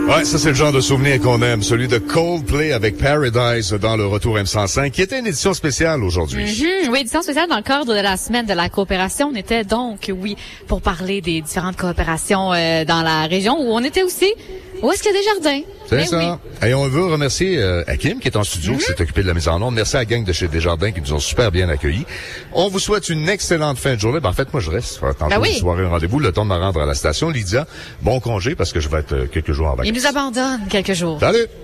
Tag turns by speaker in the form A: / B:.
A: Ouais, ça c'est le genre de souvenir qu'on aime, celui de Coldplay avec Paradise dans le Retour M105, qui était une édition spéciale aujourd'hui.
B: Oui, édition spéciale dans le cadre de la semaine de la coopération. On était donc, pour parler des différentes coopérations dans la région, où on était aussi où est-ce qu'il y a des jardins.
A: C'est ça. Oui. Et on veut remercier Hakim qui est en studio, qui s'est occupé de la mise en onde. Merci à la gang de chez Desjardins qui nous ont super bien accueillis. On vous souhaite une excellente fin de journée. En fait, moi, je reste. Tantôt, soirée, un rendez-vous. Le temps de me rendre à la station. Lydia, bon congé parce que je vais être quelques jours en vacances.
B: Il nous abandonne quelques jours.
A: Salut!